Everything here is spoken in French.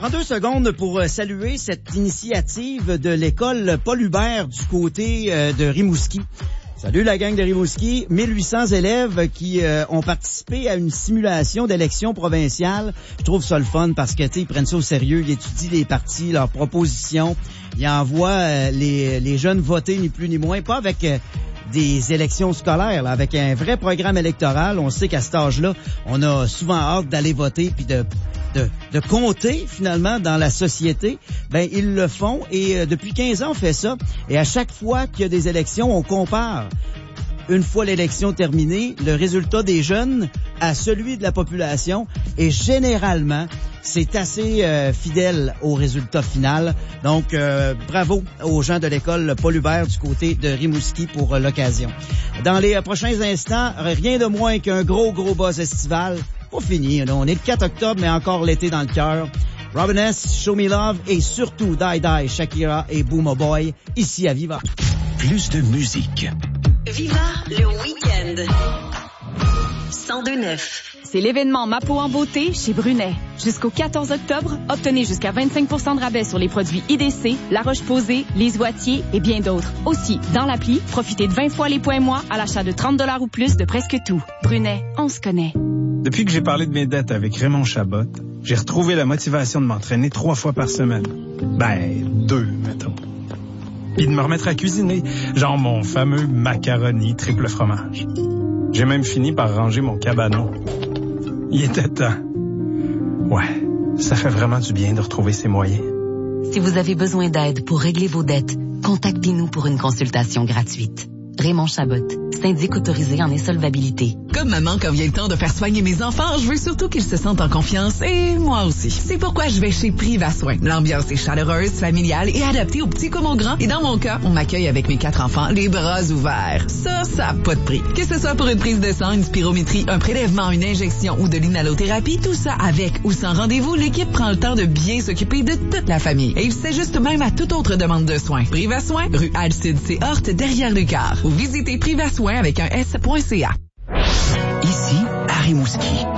prends 2 secondes pour saluer cette initiative de l'école Paul Hubert du côté de Rimouski. Salut la gang de Rimouski, 1800 élèves qui ont participé à une simulation d'élection provinciale. Je trouve ça le fun parce que ils prennent ça au sérieux, ils étudient les partis, leurs propositions, ils envoient les jeunes voter ni plus ni moins, pas avec des élections scolaires, là, avec un vrai programme électoral. On sait qu'à cet âge-là, on a souvent hâte d'aller voter puis de compter finalement dans la société. Ben ils le font et depuis 15 ans on fait ça et à chaque fois qu'il y a des élections, on compare une fois l'élection terminée, le résultat des jeunes à celui de la population et généralement c'est assez fidèle au résultat final. Donc bravo aux gens de l'école Paul Hubert du côté de Rimouski pour l'occasion. Dans les prochains instants, rien de moins qu'un gros buzz estival. Pas fini, là. On est le 4 octobre, mais encore l'été dans le cœur. Robin S., Show Me Love et surtout Die Die, Shakira et Boomo Boy, ici à Viva. Plus de musique. Viva le week-end. 102.9. C'est l'événement Ma peau en beauté chez Brunet. Jusqu'au 14 octobre, obtenez jusqu'à 25% de rabais sur les produits IDC, La Roche-Posay, Les Oitiers et bien d'autres. Aussi, dans l'appli, profitez de 20 fois les points moi à l'achat de 30$ ou plus de presque tout. Brunet, on se connaît. Depuis que j'ai parlé de mes dettes avec Raymond Chabot, j'ai retrouvé la motivation de m'entraîner 3 fois par semaine. 2, mettons. Puis de me remettre à cuisiner, genre mon fameux macaroni triple fromage. J'ai même fini par ranger mon cabanon. Il était temps. Ouais, ça fait vraiment du bien de retrouver ses moyens. Si vous avez besoin d'aide pour régler vos dettes, contactez-nous pour une consultation gratuite. Raymond Chabot, syndic autorisé en insolvabilité. Comme maman, quand vient le temps de faire soigner mes enfants, je veux surtout qu'ils se sentent en confiance et moi aussi. C'est pourquoi je vais chez Privasoin. L'ambiance est chaleureuse, familiale et adaptée aux petits comme aux grands. Et dans mon cas, on m'accueille avec mes 4 enfants, les bras ouverts. Ça n'a pas de prix. Que ce soit pour une prise de sang, une spirométrie, un prélèvement, une injection ou de l'inhalothérapie, tout ça avec ou sans rendez-vous, l'équipe prend le temps de bien s'occuper de toute la famille. Et il s'ajuste même à toute autre demande de soins. Privasoin, rue Alcide-C-Horte, derrière Lucar. Ou visitez Privasoin avec un S.ca. Ici, à Rimouski,